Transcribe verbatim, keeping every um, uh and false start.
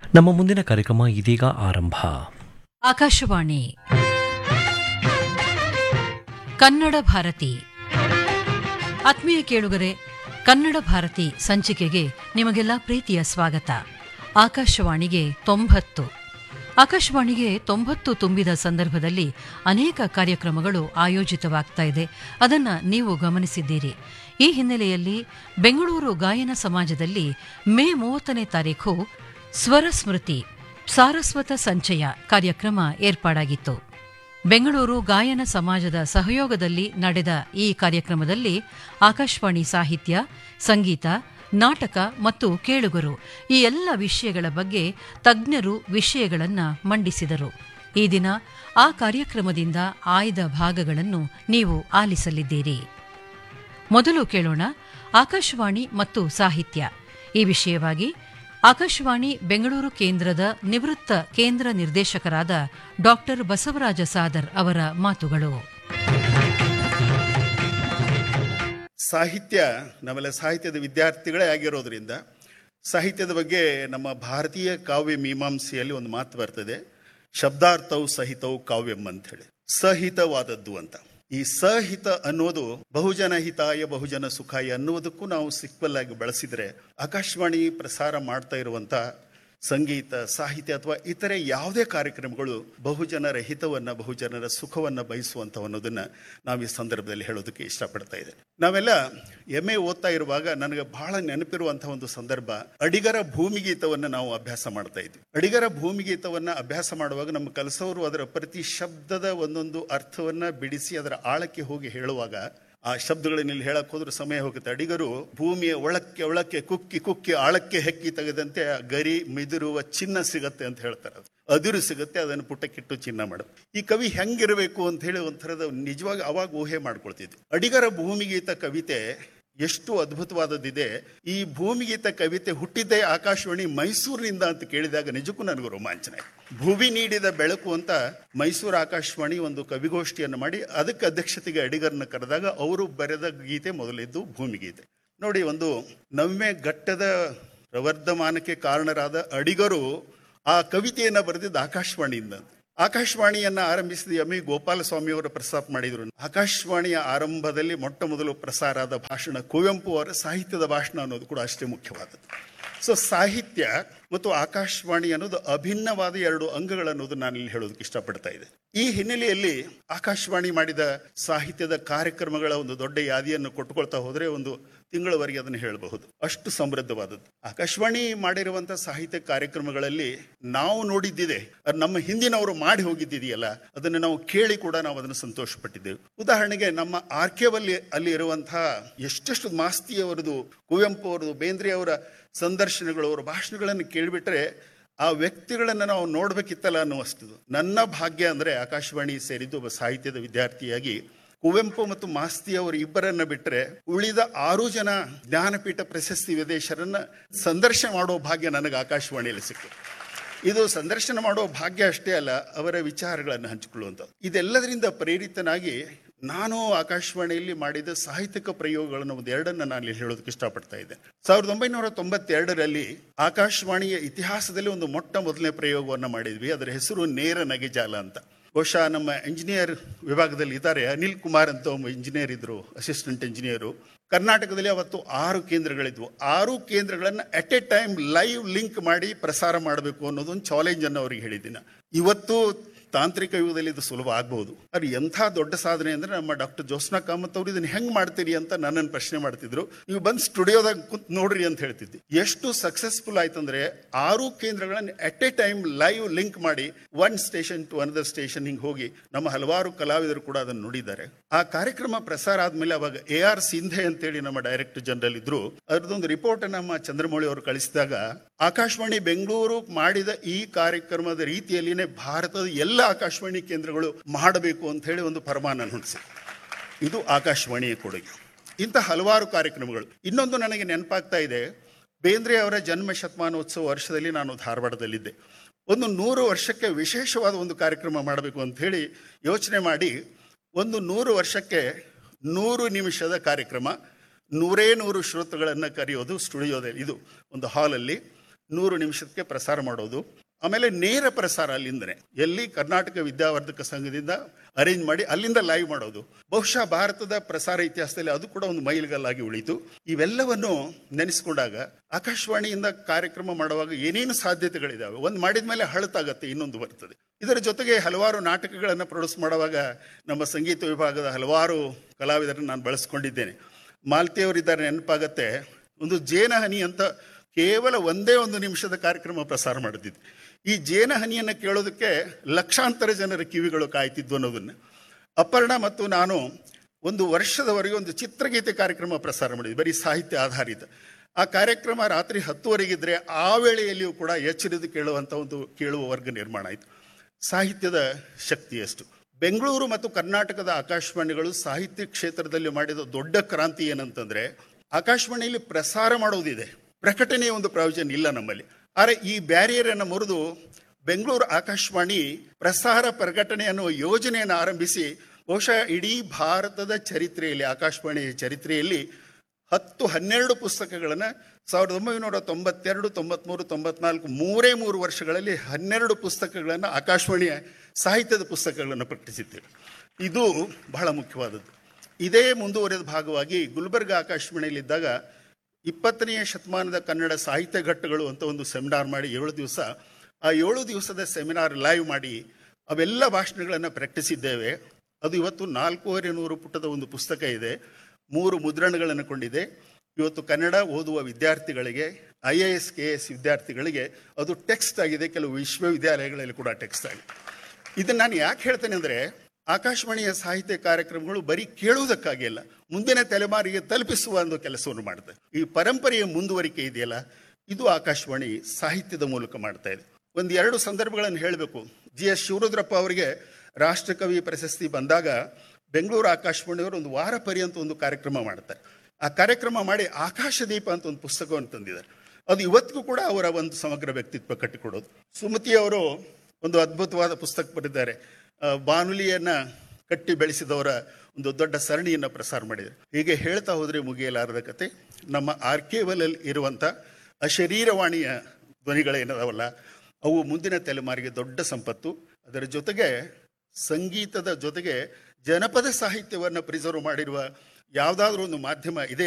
ನಮ್ಮ ಮುಂದಿನ ಕಾರ್ಯಕ್ರಮ ಇದೀಗ ಆರಂಭ. ಆಕಾಶವಾಣಿ ಕನ್ನಡ ಭಾರತಿ. ಆತ್ಮೀಯ ಕೇಳುಗರೆ, ಕನ್ನಡ ಭಾರತಿ ಸಂಚಿಕೆಗೆ ನಿಮಗೆಲ್ಲ ಪ್ರೀತಿಯ ಸ್ವಾಗತ. ಆಕಾಶವಾಣಿಗೆ ತೊಂಬತ್ತು ಆಕಾಶವಾಣಿಗೆ ತೊಂಬತ್ತು ತುಂಬಿದ ಸಂದರ್ಭದಲ್ಲಿ ಅನೇಕ ಕಾರ್ಯಕ್ರಮಗಳು ಆಯೋಜಿತವಾಗ್ತಾ ಇದೆ. ಅದನ್ನು ನೀವು ಗಮನಿಸಿದ್ದೀರಿ. ಈ ಹಿನ್ನೆಲೆಯಲ್ಲಿ ಬೆಂಗಳೂರು ಗಾಯನ ಸಮಾಜದಲ್ಲಿ ಮೇ ಮೂವತ್ತನೇ ತಾರೀಖು ಸ್ವರ ಸ್ಮೃತಿ ಸಾರಸ್ವತ ಸಂಚಯ ಕಾರ್ಯಕ್ರಮ ಏರ್ಪಾಡಾಗಿತ್ತು. ಬೆಂಗಳೂರು ಗಾಯನ ಸಮಾಜದ ಸಹಯೋಗದಲ್ಲಿ ನಡೆದ ಈ ಕಾರ್ಯಕ್ರಮದಲ್ಲಿ ಆಕಾಶವಾಣಿ ಸಾಹಿತ್ಯ, ಸಂಗೀತ, ನಾಟಕ ಮತ್ತು ಕೇಳುಗರು ಈ ಎಲ್ಲ ವಿಷಯಗಳ ಬಗ್ಗೆ ತಜ್ಞರು ವಿಷಯಗಳನ್ನು ಮಂಡಿಸಿದರು. ಈ ದಿನ ಆ ಕಾರ್ಯಕ್ರಮದಿಂದ ಆಯ್ದ ಭಾಗಗಳನ್ನು ನೀವು ಆಲಿಸಲಿದ್ದೀರಿ. ಮೊದಲು ಕೇಳೋಣ ಆಕಾಶವಾಣಿ ಮತ್ತು ಸಾಹಿತ್ಯ. ಈ ವಿಷಯವಾಗಿ ಆಕಾಶವಾಣಿ ಬೆಂಗಳೂರು ಕೇಂದ್ರದ ನಿವೃತ್ತ ಕೇಂದ್ರ ನಿರ್ದೇಶಕರಾದ ಡಾಕ್ಟರ್ ಬಸವರಾಜ ಸಾದರ್ ಅವರ ಮಾತುಗಳು. ಸಾಹಿತ್ಯ ನಮ್ಮೆಲ್ಲ ಸಾಹಿತ್ಯದ ವಿದ್ಯಾರ್ಥಿಗಳೇ ಆಗಿರೋದ್ರಿಂದ ಸಾಹಿತ್ಯದ ಬಗ್ಗೆ ನಮ್ಮ ಭಾರತೀಯ ಕಾವ್ಯ ಮೀಮಾಂಸೆಯಲ್ಲಿ ಒಂದು ಮಾತು ಬರ್ತದೆ, ಶಬ್ದಾರ್ಥವು ಸಹಿತವು ಕಾವ್ಯಂ ಅಂತ ಹೇಳಿ, ಸಹಿತವಾದದ್ದು ಅಂತ. ಈ ಸಹಿತ ಅನ್ನೋದು ಬಹುಜನ ಹಿತಾಯ ಬಹುಜನ ಸುಖಾಯ ಅನ್ನುವುದಕ್ಕೂ ನಾವು ಸಿಕ್ವಲ್ ಆಗಿ ಬಳಸಿದ್ರೆ ಆಕಾಶವಾಣಿ ಪ್ರಸಾರ ಮಾಡ್ತಾ ಇರುವಂತ ಸಂಗೀತ, ಸಾಹಿತ್ಯ ಅಥವಾ ಇತರೆ ಯಾವುದೇ ಕಾರ್ಯಕ್ರಮಗಳು ಬಹುಜನರ ಹಿತವನ್ನ, ಬಹುಜನರ ಸುಖವನ್ನ ಬಯಸುವಂತ ಅನ್ನೋದನ್ನ ನಾವು ಈ ಸಂದರ್ಭದಲ್ಲಿ ಹೇಳೋದಕ್ಕೆ ಇಷ್ಟಪಡ್ತಾ ಇದ್ದೇನೆ. ನಾವೆಲ್ಲ ಎಂ ಎ ಓದ್ತಾ ಇರುವಾಗ ನನಗೆ ಬಹಳ ನೆನಪಿರುವಂತಹ ಒಂದು ಸಂದರ್ಭ, ಅಡಿಗರ ಭೂಮಿಗೀತವನ್ನ ನಾವು ಅಭ್ಯಾಸ ಮಾಡ್ತಾ ಇದ್ವಿ. ಅಡಿಗರ ಭೂಮಿಗೀತವನ್ನ ಅಭ್ಯಾಸ ಮಾಡುವಾಗ ನಮ್ಮ ಕಲಿಸೋರು ಅದರ ಪ್ರತಿ ಶಬ್ದದ ಒಂದೊಂದು ಅರ್ಥವನ್ನ ಬಿಡಿಸಿ ಅದರ ಆಳಕ್ಕೆ ಹೋಗಿ ಹೇಳುವಾಗ ಆ ಶಬ್ದಗಳನ್ನ ಇಲ್ಲಿ ಹೇಳಕ್ ಹೋದ್ರೆ ಸಮಯ ಹೋಗುತ್ತೆ. ಅಡಿಗರು ಭೂಮಿಯ ಒಳಕ್ಕೆ ಒಳಕ್ಕೆ ಕುಕ್ಕಿ ಕುಕ್ಕಿ ಆಳಕ್ಕೆ ಹೆಕ್ಕಿ ತೆಗೆದಂತೆ ಗರಿ ಮಿದುರುವ ಚಿನ್ನ ಸಿಗತ್ತೆ ಅಂತ ಹೇಳ್ತಾರೆ. ಅದು ಅದಿರು ಸಿಗುತ್ತೆ, ಅದನ್ನು ಪುಟಕ್ಕಿಟ್ಟು ಚಿನ್ನ ಮಾಡೋದು. ಈ ಕವಿ ಹೆಂಗಿರಬೇಕು ಅಂತ ಹೇಳಿ ಒಂಥರದ ನಿಜವಾಗಿ ಅವಾಗ ಊಹೆ ಮಾಡ್ಕೊಳ್ತಿದ್ವಿ. ಅಡಿಗರ ಭೂಮಿಗೀತ ಕವಿತೆ ಎಷ್ಟು ಅದ್ಭುತವಾದದ್ದಿದೆ. ಈ ಭೂಮಿಗೀತ ಕವಿತೆ ಹುಟ್ಟಿದ್ದೇ ಆಕಾಶವಾಣಿ ಮೈಸೂರಿನಿಂದ ಅಂತ ಕೇಳಿದಾಗ ನಿಜಕ್ಕೂ ನನಗೂ ರೋಮಾಂಚನ. ಭೂಮಿ ನೀಡಿದ ಬೆಳಕು ಅಂತ ಮೈಸೂರು ಆಕಾಶವಾಣಿ ಒಂದು ಕವಿಗೋಷ್ಠಿಯನ್ನು ಮಾಡಿ ಅದಕ್ಕೆ ಅಧ್ಯಕ್ಷತೆಗೆ ಅಡಿಗರನ್ನ ಕರೆದಾಗ ಅವರು ಬರೆದ ಗೀತೆ ಮೊದಲಿದ್ದು ಭೂಮಿಗೀತೆ. ನೋಡಿ, ಒಂದು ನವ್ಯ ಘಟ್ಟದ ಪ್ರವರ್ಧಮಾನಕ್ಕೆ ಕಾರಣರಾದ ಅಡಿಗರು ಆ ಕವಿತೆಯನ್ನ ಬರೆದಿದ್ದು ಆಕಾಶವಾಣಿಯಿಂದ. ಆಕಾಶವಾಣಿಯನ್ನ ಆರಂಭಿಸಿದ ಎಂ ಇ ಗೋಪಾಲಸ್ವಾಮಿ ಅವರು ಪ್ರಸ್ತಾಪ ಮಾಡಿದ್ರು. ಆಕಾಶವಾಣಿಯ ಆರಂಭದಲ್ಲಿ ಮೊಟ್ಟ ಮೊದಲು ಪ್ರಸಾರ ಆದ ಭಾಷಣ ಕುವೆಂಪು ಅವರ ಸಾಹಿತ್ಯದ ಭಾಷಣ ಅನ್ನೋದು ಕೂಡ ಅಷ್ಟೇ ಮುಖ್ಯವಾದದ್ದು. ಸೊ ಸಾಹಿತ್ಯ ಮತ್ತು ಆಕಾಶವಾಣಿ ಅನ್ನೋದು ಅಭಿನ್ನವಾದ ಎರಡು ಅಂಗಗಳನ್ನೋದು ನಾನು ಇಲ್ಲಿ ಹೇಳೋದಕ್ಕೆ ಇಷ್ಟಪಡ್ತಾ ಇದ್ದೆ. ಈ ಹಿನ್ನೆಲೆಯಲ್ಲಿ ಆಕಾಶವಾಣಿ ಮಾಡಿದ ಸಾಹಿತ್ಯದ ಕಾರ್ಯಕ್ರಮಗಳ ಒಂದು ದೊಡ್ಡ ಯಾದಿಯನ್ನು ಕೊಟ್ಟುಕೊಳ್ತಾ ಹೋದ್ರೆ ಒಂದು ತಿಂಗಳವರೆಗೆ ಅದನ್ನು ಹೇಳಬಹುದು, ಅಷ್ಟು ಸಮೃದ್ಧವಾದದ್ದು. ಆಕಾಶವಾಣಿ ಮಾಡಿರುವಂತಹ ಸಾಹಿತ್ಯ ಕಾರ್ಯಕ್ರಮಗಳಲ್ಲಿ ನಾವು ನೋಡಿದ್ದಿದೆ, ಅದು ನಮ್ಮ ಹಿಂದಿನವರು ಮಾಡಿ ಹೋಗಿದ್ದಿದೆಯಲ್ಲ, ಅದನ್ನು ನಾವು ಕೇಳಿ ಕೂಡ ನಾವು ಅದನ್ನು ಸಂತೋಷ ಪಟ್ಟಿದ್ದೇವೆ. ಉದಾಹರಣೆಗೆ ನಮ್ಮ ಆರ್ಕೇವಲ್ಲಿ ಅಲ್ಲಿ ಇರುವಂತಹ ಎಷ್ಟೆಷ್ಟು ಮಾಸ್ತಿಯವರದು, ಕುವೆಂಪು ಅವರದು, ಬೇಂದ್ರೆ ಅವರ ಸಂದರ್ಶನಗಳು, ಅವರ ಭಾಷಣಗಳನ್ನು ಕೇಳಿಬಿಟ್ರೆ ಆ ವ್ಯಕ್ತಿಗಳನ್ನ ನಾವು ನೋಡ್ಬೇಕಿತ್ತಲ್ಲ ಅನ್ನುವಷ್ಟು. ನನ್ನ ಭಾಗ್ಯ ಅಂದ್ರೆ ಆಕಾಶವಾಣಿ ಸೇರಿದ್ದು ಒಬ್ಬ ಸಾಹಿತ್ಯದ ವಿದ್ಯಾರ್ಥಿಯಾಗಿ ಕುವೆಂಪು ಮತ್ತು ಮಾಸ್ತಿ ಅವರು ಇಬ್ಬರನ್ನ ಬಿಟ್ಟರೆ ಉಳಿದ ಆರು ಜನ ಜ್ಞಾನಪೀಠ ಪ್ರಶಸ್ತಿ ವಿದೇಶರನ್ನ ಸಂದರ್ಶನ ಮಾಡೋ ಭಾಗ್ಯ ನನಗೆ ಆಕಾಶವಾಣಿಯಲ್ಲಿ ಸಿಕ್ತು. ಇದು ಸಂದರ್ಶನ ಮಾಡೋ ಭಾಗ್ಯ ಅಷ್ಟೇ ಅಲ್ಲ, ಅವರ ವಿಚಾರಗಳನ್ನು ಹಂಚಿಕೊಳ್ಳುವಂಥದ್ದು. ಇದೆಲ್ಲದರಿಂದ ಪ್ರೇರಿತನಾಗಿ ನಾನು ಆಕಾಶವಾಣಿಯಲ್ಲಿ ಮಾಡಿದ ಸಾಹಿತ್ಯಿಕ ಪ್ರಯೋಗಗಳನ್ನು ಒಂದು ಎರಡನ್ನ ನಾನು ಇಲ್ಲಿ ಹೇಳೋದಕ್ಕೆ ಇಷ್ಟಪಡ್ತಾ ಇದ್ದೆ. ಸಾವಿರದ ಒಂಬೈನೂರ ತೊಂಬತ್ತೆರಡರಲ್ಲಿ ಆಕಾಶವಾಣಿಯ ಇತಿಹಾಸದಲ್ಲಿ ಒಂದು ಮೊಟ್ಟ ಮೊದಲನೇ ಪ್ರಯೋಗವನ್ನು ಮಾಡಿದ್ವಿ. ಅದರ ಹೆಸರು ನೇರ ನಗೆಜಾಲ ಅಂತ. ಬಹುಶಃ ನಮ್ಮ ಇಂಜಿನಿಯರ್ ವಿಭಾಗದಲ್ಲಿ ಇದ್ದಾರೆ, ಅನಿಲ್ ಕುಮಾರ್ ಅಂತ ಒಬ್ಬ ಇಂಜಿನಿಯರ್ ಇದ್ರು, ಅಸಿಸ್ಟೆಂಟ್ ಇಂಜಿನಿಯರು. ಕರ್ನಾಟಕದಲ್ಲಿ ಅವತ್ತು ಆರು ಕೇಂದ್ರಗಳಿದ್ವು. ಆರು ಕೇಂದ್ರಗಳನ್ನ at A time live link ಮಾಡಿ ಪ್ರಸಾರ ಮಾಡಬೇಕು ಅನ್ನೋದೊಂದು ಚಾಲೆಂಜ್ ಅನ್ನು ಅವ್ರಿಗೆ ಹೇಳಿದ್ದೀನಿ. ಇವತ್ತು ತಾಂತ್ರಿಕ ಯುಗದಲ್ಲಿ ಇದು ಸುಲಭ ಆಗ್ಬಹುದು, ಅದು ಎಂಥ ದೊಡ್ಡ ಸಾಧನೆ ಅಂದ್ರೆ ನಮ್ಮ ಡಾಕ್ಟರ್ ಜೋಸ್ನಾ ಕಾಮತ್ ಅವರು ಇದನ್ನ ಹೆಂಗ್ ಮಾಡ್ತೀರಿ ಅಂತ ನನ್ನನ್ನು ಪ್ರಶ್ನೆ ಮಾಡ್ತಿದ್ರು. ನೀವು ಬಂದು ಸ್ಟುಡಿಯೋದಾಗ ಕುಂತ್ ನೋಡ್ರಿ ಅಂತ ಹೇಳ್ತಿದ್ದೆ. ಎಷ್ಟು ಸಕ್ಸಸ್ಫುಲ್ ಆಯ್ತಂದ್ರೆ ಆರು ಕೇಂದ್ರಗಳನ್ನ at A time live link ಮಾಡಿ one station to another station ಹಿಂಗ್ ಹೋಗಿ ನಮ್ಮ ಹಲವಾರು ಕಲಾವಿದರು ಕೂಡ ಅದನ್ನು ನುಡಿದ್ದಾರೆ. ಆ ಕಾರ್ಯಕ್ರಮ ಪ್ರಸಾರ ಆದ್ಮೇಲೆ ಅವಾಗ ಎ ಆರ್ ಸಿಂಧೆ ಅಂತೇಳಿ ನಮ್ಮ ಡೈರೆಕ್ಟರ್ ಜನರಲ್ ಇದ್ರು, ಅದರದೊಂದು ರಿಪೋರ್ಟ್ ನಮ್ಮ ಚಂದ್ರಮೌಳಿ ಅವರು ಕಳಿಸಿದಾಗ ಆಕಾಶವಾಣಿ ಬೆಂಗಳೂರು ಮಾಡಿದ ಈ ಕಾರ್ಯಕ್ರಮದ ರೀತಿಯಲ್ಲಿನೇ ಭಾರತದ ಎಲ್ಲ ಆಕಾಶವಾಣಿ ಕೇಂದ್ರಗಳು ಮಾಡಬೇಕು ಅಂತ ಹೇಳಿ ಒಂದು ಫರಮಾನ ಹೊರಡಿಸಿ. ಇದು ಆಕಾಶವಾಣಿಯ ಕೊಡುಗೆ. ಇಂಥ ಹಲವಾರು ಕಾರ್ಯಕ್ರಮಗಳು. ಇನ್ನೊಂದು ನನಗೆ ನೆನಪಾಗ್ತಾ ಇದೆ, ಬೇಂದ್ರೆ ಅವರ ಜನ್ಮ ಶತಮಾನೋತ್ಸವ ವರ್ಷದಲ್ಲಿ ನಾನು ಧಾರವಾಡದಲ್ಲಿದ್ದೆ. ಒಂದು ನೂರು ವರ್ಷಕ್ಕೆ ವಿಶೇಷವಾದ ಒಂದು ಕಾರ್ಯಕ್ರಮ ಮಾಡಬೇಕು ಅಂತ ಹೇಳಿ ಯೋಚನೆ ಮಾಡಿ ಒಂದು ನೂರು ವರ್ಷಕ್ಕೆ ನೂರು ನಿಮಿಷದ ಕಾರ್ಯಕ್ರಮ, ನೂರೇ ನೂರು ಶ್ರೋತೃಗಳನ್ನು ಕರೆಯೋದು ಸ್ಟುಡಿಯೋದಲ್ಲಿ, ಇದು ಒಂದು ಹಾಲಲ್ಲಿ ನೂರು ನಿಮಿಷಕ್ಕೆ ಪ್ರಸಾರ ಮಾಡೋದು. ಆಮೇಲೆ ನೇರ ಪ್ರಸಾರ ಅಲ್ಲಿಂದನೇ, ಎಲ್ಲಿ ಕರ್ನಾಟಕ ವಿದ್ಯಾವರ್ಧಕ ಸಂಘದಿಂದ ಅರೇಂಜ್ ಮಾಡಿ ಅಲ್ಲಿಂದ ಲೈವ್ ಮಾಡೋದು. ಬಹುಶಃ ಭಾರತದ ಪ್ರಸಾರ ಇತಿಹಾಸದಲ್ಲಿ ಅದು ಕೂಡ ಒಂದು ಮೈಲಿಗಲ್ಲಾಗಿ ಉಳಿತು. ಇವೆಲ್ಲವನ್ನು ನೆನೆಸ್ಕೊಂಡಾಗ ಆಕಾಶವಾಣಿಯಿಂದ ಕಾರ್ಯಕ್ರಮ ಮಾಡುವಾಗ ಏನೇನು ಸಾಧ್ಯತೆಗಳಿದಾವೆ. ಒಂದು ಮಾಡಿದ ಮೇಲೆ ಹಳತಾಗತ್ತೆ, ಇನ್ನೊಂದು ಬರ್ತದೆ. ಇದರ ಜೊತೆಗೆ ಹಲವಾರು ನಾಟಕಗಳನ್ನು ಪ್ರೊಡ್ಯೂಸ್ ಮಾಡುವಾಗ ನಮ್ಮ ಸಂಗೀತ ವಿಭಾಗದ ಹಲವಾರು ಕಲಾವಿದರನ್ನು ನಾನು ಬಳಸ್ಕೊಂಡಿದ್ದೇನೆ. ಮಾಲ್ತಿಯವರಿದ್ದಾರೆ, ನೆನಪಾಗತ್ತೆ. ಒಂದು ಜೇನಹನಿ ಅಂತ ಕೇವಲ ಒಂದೇ ಒಂದು ನಿಮಿಷದ ಕಾರ್ಯಕ್ರಮ ಪ್ರಸಾರ ಮಾಡುತ್ತಿದ್ದೆ. ಈ ಜೇನಹನಿಯನ್ನು ಕೇಳೋದಕ್ಕೆ ಲಕ್ಷಾಂತರ ಜನರ ಕಿವಿಗಳು ಕಾಯ್ತಿದ್ವು ಅನ್ನೋದನ್ನು. ಅಪರ್ಣ ಮತ್ತು ನಾನು ಒಂದು ವರ್ಷದವರೆಗೆ ಒಂದು ಚಿತ್ರಗೀತೆ ಕಾರ್ಯಕ್ರಮ ಪ್ರಸಾರ ಮಾಡಿದ್ವಿ, ಬರೀ ಸಾಹಿತ್ಯ ಆಧಾರಿತ. ಆ ಕಾರ್ಯಕ್ರಮ ರಾತ್ರಿ ಹತ್ತುವರೆಗಿದ್ರೆ ಆ ವೇಳೆಯಲ್ಲಿಯೂ ಕೂಡ ಎಚ್ಚರಿದು ಕೇಳುವಂಥ ಒಂದು ಕೇಳುವ ವರ್ಗ ನಿರ್ಮಾಣ ಆಯಿತು. ಸಾಹಿತ್ಯದ ಶಕ್ತಿ ಎಷ್ಟು. ಬೆಂಗಳೂರು ಮತ್ತು ಕರ್ನಾಟಕದ ಆಕಾಶವಾಣಿಗಳು ಸಾಹಿತ್ಯ ಕ್ಷೇತ್ರದಲ್ಲಿ ಮಾಡಿದ ದೊಡ್ಡ ಕ್ರಾಂತಿ ಏನಂತಂದರೆ, ಆಕಾಶವಾಣಿಯಲ್ಲಿ ಪ್ರಸಾರ ಮಾಡೋದಿದೆ, ಪ್ರಕಟಣೆಯ ಒಂದು ಪ್ರಯೋಜನ ಇಲ್ಲ ನಮ್ಮಲ್ಲಿ. ಆದರೆ ಈ ಬ್ಯಾರಿಯರನ್ನು ಮುರಿದು ಬೆಂಗಳೂರು ಆಕಾಶವಾಣಿ ಪ್ರಸಾರ ಪ್ರಕಟಣೆ ಅನ್ನುವ ಯೋಜನೆಯನ್ನು ಆರಂಭಿಸಿ ಬಹುಶಃ ಇಡೀ ಭಾರತದ ಚರಿತ್ರೆಯಲ್ಲಿ, ಆಕಾಶವಾಣಿಯ ಚರಿತ್ರೆಯಲ್ಲಿ ಹತ್ತು ಹನ್ನೆರಡು ಪುಸ್ತಕಗಳನ್ನು ಸಾವಿರದ ಒಂಬೈನೂರ ತೊಂಬತ್ತೆರಡು ತೊಂಬತ್ಮೂರು ತೊಂಬತ್ನಾಲ್ಕು ಮೂರೇ ಮೂರು ವರ್ಷಗಳಲ್ಲಿ ಹನ್ನೆರಡು ಪುಸ್ತಕಗಳನ್ನು ಆಕಾಶವಾಣಿಯ ಸಾಹಿತ್ಯದ ಪುಸ್ತಕಗಳನ್ನು ಪ್ರಕಟಿಸಿದ್ದೇವೆ. ಇದು ಬಹಳ ಮುಖ್ಯವಾದದ್ದು. ಇದೇ ಮುಂದುವರೆದ ಭಾಗವಾಗಿ ಗುಲ್ಬರ್ಗ ಆಕಾಶವಾಣಿಯಲ್ಲಿದ್ದಾಗ ಇಪ್ಪತ್ತನೆಯ ಶತಮಾನದ ಕನ್ನಡ ಸಾಹಿತ್ಯ ಘಟ್ಟಗಳು ಅಂತ ಒಂದು ಸೆಮಿನಾರ್ ಮಾಡಿ ಏಳು ದಿವಸ ಆ ಏಳು ದಿವಸದ ಸೆಮಿನಾರ್ ಲೈವ್ ಮಾಡಿ ಅವೆಲ್ಲ ಭಾಷಣಗಳನ್ನು ಪ್ರಕಟಿಸಿದ್ದೇವೆ. ಅದು ಇವತ್ತು ನಾಲ್ಕೂವರೆ ನೂರು ಪುಟದ ಒಂದು ಪುಸ್ತಕ ಇದೆ, ಮೂರು ಮುದ್ರಣಗಳನ್ನು ಕೊಂಡಿದೆ. ಇವತ್ತು ಕನ್ನಡ ಓದುವ ವಿದ್ಯಾರ್ಥಿಗಳಿಗೆ, I A S K S ವಿದ್ಯಾರ್ಥಿಗಳಿಗೆ ಅದು ಟೆಕ್ಸ್ಟ್ ಆಗಿದೆ. ಕೆಲವು ವಿಶ್ವವಿದ್ಯಾಲಯಗಳಲ್ಲಿ ಕೂಡ ಟೆಕ್ಸ್ಟ್ ಆಗಿದೆ. ಇದನ್ನು ನಾನು ಯಾಕೆ ಹೇಳ್ತೇನೆ ಅಂದರೆ, ಆಕಾಶವಾಣಿಯ ಸಾಹಿತ್ಯ ಕಾರ್ಯಕ್ರಮಗಳು ಬರೀ ಕೇಳುವುದಕ್ಕಾಗಿ ಅಲ್ಲ, ಮುಂದಿನ ತಲೆಮಾರಿಗೆ ತಲುಪಿಸುವ ಒಂದು ಕೆಲಸವನ್ನು ಮಾಡುತ್ತೆ. ಈ ಪರಂಪರೆಯ ಮುಂದುವರಿಕೆ ಇದೆಯಲ್ಲ, ಇದು ಆಕಾಶವಾಣಿ ಸಾಹಿತ್ಯದ ಮೂಲಕ ಮಾಡ್ತಾ ಇದೆ. ಒಂದು ಎರಡು ಸಂದರ್ಭಗಳನ್ನು ಹೇಳಬೇಕು. ಜಿ ಎಸ್ ಶಿವರುದ್ರಪ್ಪ ಅವರಿಗೆ ರಾಷ್ಟ್ರಕವಿ ಪ್ರಶಸ್ತಿ ಬಂದಾಗ ಬೆಂಗಳೂರು ಆಕಾಶವಾಣಿಯವರು ಒಂದು ವಾರ ಪರ್ಯಂತ ಒಂದು ಕಾರ್ಯಕ್ರಮ ಮಾಡ್ತಾರೆ. ಆ ಕಾರ್ಯಕ್ರಮ ಮಾಡಿ ಆಕಾಶದೀಪ ಅಂತ ಒಂದು ಪುಸ್ತಕವನ್ನು ತಂದಿದ್ದಾರೆ. ಅದು ಇವತ್ತಿಗೂ ಕೂಡ ಅವರ ಒಂದು ಸಮಗ್ರ ವ್ಯಕ್ತಿತ್ವ ಕಟ್ಟಿಕೊಡೋದು. ಸುಮತಿ ಅವರು ಒಂದು ಅದ್ಭುತವಾದ ಪುಸ್ತಕ ಬರೆದಿದ್ದಾರೆ, ಬಾನುಲಿಯನ್ನು ಕಟ್ಟಿ ಬೆಳೆಸಿದವರ ಒಂದು ದೊಡ್ಡ ಸರಣಿಯನ್ನು ಪ್ರಸಾರ ಮಾಡಿದ್ದಾರೆ. ಹೀಗೆ ಹೇಳ್ತಾ ಹೋದರೆ ಮುಗಿಯಲಾರದ ಕತೆ. ನಮ್ಮ ಆರ್ಕೇವಲಲ್ಲಿ ಇರುವಂಥ ಅಶರೀರವಾಣಿಯ ಧ್ವನಿಗಳೇನದಾವಲ್ಲ, ಅವು ಮುಂದಿನ ತಲೆಮಾರಿಗೆ ದೊಡ್ಡ ಸಂಪತ್ತು. ಅದರ ಜೊತೆಗೆ ಸಂಗೀತದ ಜೊತೆಗೆ ಜನಪದ ಸಾಹಿತ್ಯವನ್ನು ಪ್ರಿಸರ್ವ್ ಮಾಡಿರುವ ಯಾವುದಾದ್ರೂ ಒಂದು ಮಾಧ್ಯಮ ಇದೆ